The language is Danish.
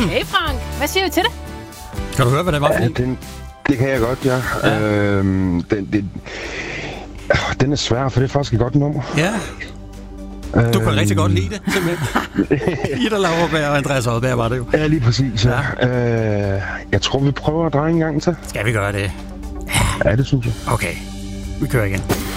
Hey Frank, hvad siger du til det? Kan du høre, hvad det var? Ja, det kan jeg godt, ja. Den er svær, for det er faktisk et godt nummer. Ja. Du kan rigtig godt lide det, simpelthen. Ida Lauerberg og Andreas Oddberg var det jo. Ja, lige præcis, ja. Jeg tror, vi prøver at dreje en gang til. Skal vi gøre det? Ja, det synes jeg. Okay, vi kører igen.